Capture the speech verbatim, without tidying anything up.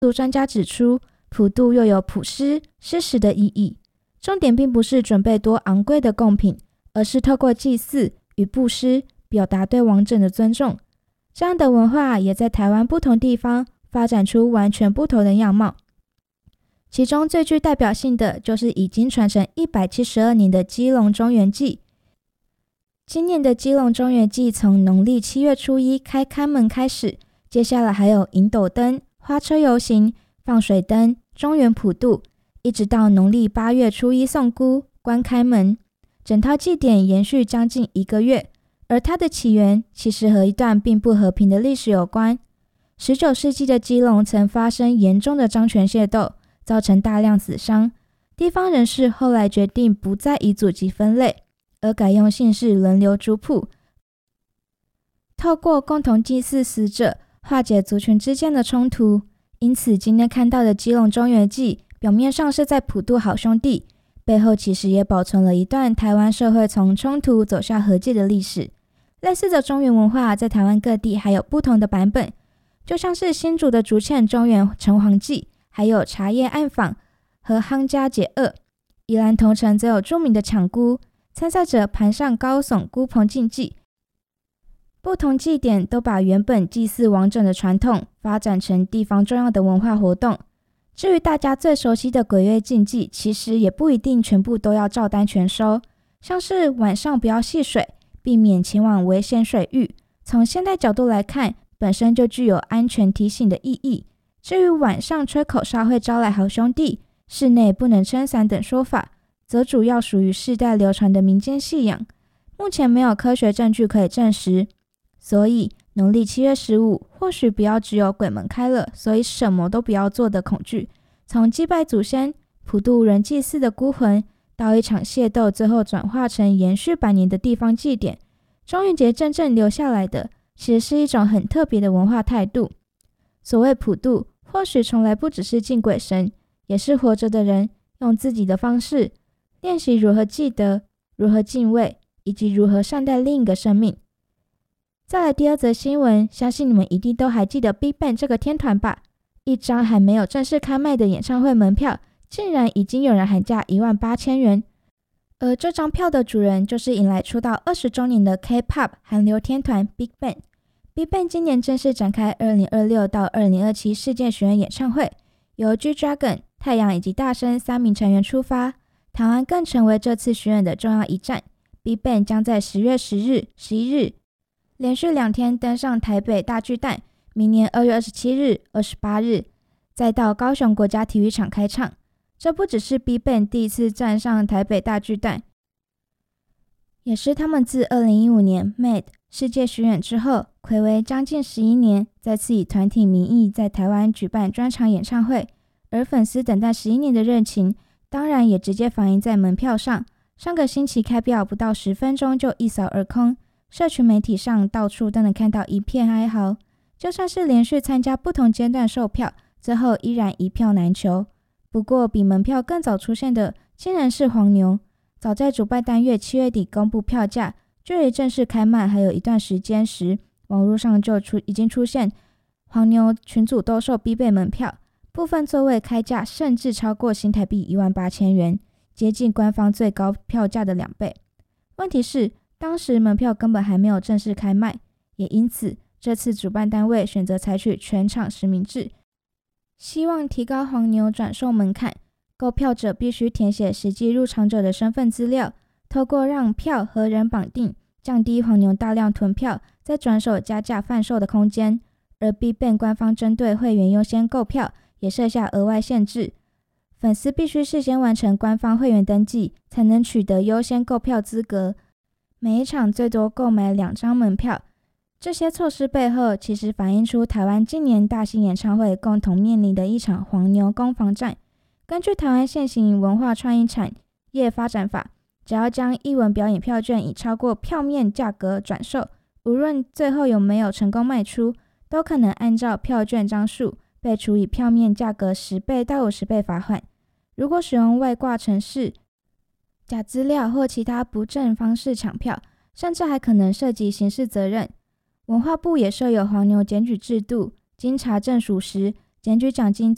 读专家指出，普渡又有普施、施食的意义，重点并不是准备多昂贵的贡品，而是透过祭祀与布施表达对亡者的尊重。这样的文化也在台湾不同地方发展出完全不同的样貌。其中最具代表性的就是已经传承一百七十二年的基隆中元祭。今年的基隆中元祭从农历七月初一开看门开始，接下来还有银斗灯、花车游行、放水灯、中元普渡，一直到农历八月初一送姑、关开门，整套祭典延续将近一个月。而它的起源其实和一段并不和平的历史有关。十九世纪的基隆曾发生严重的张权械斗，造成大量死伤。地方人士后来决定不再以祖籍分类，而改用姓氏轮流族谱，透过共同祭祀死者，化解族群之间的冲突。因此今天看到的基隆中元祭，表面上是在普渡好兄弟，背后其实也保存了一段台湾社会从冲突走向和解的历史。类似的中元文化在台湾各地还有不同的版本，就像是新竹的竹堑中元城隍祭，还有茶叶暗访和夯家解厄。宜兰头城则有著名的抢姑，参赛者盘上高耸姑棚竞技。不同祭典都把原本祭祀亡者的传统发展成地方重要的文化活动。至于大家最熟悉的鬼月禁忌，其实也不一定全部都要照单全收，像是晚上不要戏水，避免前往危险水域，从现代角度来看，本身就具有安全提醒的意义。至于晚上吹口哨会招来好兄弟，室内不能撑伞等说法，则主要属于世代流传的民间信仰，目前没有科学证据可以证实。所以农历七月十五或许不要只有鬼门开了，所以什么都不要做的恐惧，从祭拜祖先、普渡人祭祀的孤魂，到一场械斗，最后转化成延续百年的地方祭典，中元节真正留下来的其实是一种很特别的文化态度。所谓普渡，或许从来不只是敬鬼神，也是活着的人用自己的方式练习如何记得、如何敬畏，以及如何善待另一个生命。再来第二则新闻，相信你们一定都还记得 BigBang 这个天团吧？一张还没有正式开卖的演唱会门票，竟然已经有人喊价一万八千元。而这张票的主人就是迎来出道二十周年的 K-pop 韩流天团 BigBang。BigBang 今年正式展开二零二六到二零二七世界巡演演唱会，由 G-Dragon、太阳以及大声三名成员出发，台湾更成为这次巡演的重要一站。BigBang 将在十月十日、十一日连续两天登上台北大巨蛋，明年二月二十七日、二十八日再到高雄国家体育场开唱。这不只是 BigBang 第一次站上台北大巨蛋，也是他们自二零一五年 Made 世界巡演之后，睽违将近十一年，再次以团体名义在台湾举办专场演唱会。而粉丝等待十一年的热情，当然也直接反映在门票上。上个星期开票不到十分钟就一扫而空，社群媒体上到处都能看到一片哀嚎。就算是连续参加不同阶段售票，最后依然一票难求。不过比门票更早出现的竟然是黄牛，早在主办单月七月底公布票价，距离正式开卖还有一段时间时，网络上就出已经出现黄牛群组兜售必备门票，部分座位开价甚至超过新台币一万八千元，接近官方最高票价的两倍。问题是当时门票根本还没有正式开卖，也因此这次主办单位选择采取全场实名制，希望提高黄牛转售门槛。购票者必须填写实际入场者的身份资料，透过让票和人绑定，降低黄牛大量囤票再转手加价贩售的空间。而 BigBang 官方针对会员优先购票也设下额外限制，粉丝必须事先完成官方会员登记，才能取得优先购票资格。每一场最多购买两张门票。这些措施背后，其实反映出台湾近年大型演唱会共同面临的一场黄牛攻防战。根据台湾现行文化创意产业发展法，只要将艺文表演票券以超过票面价格转售，无论最后有没有成功卖出，都可能按照票券张数被处以票面价格十倍到五十倍罚款。如果使用外挂程式、假资料或其他不正方式抢票，甚至还可能涉及刑事责任。文化部也设有黄牛检举制度，经查证属实，检举奖金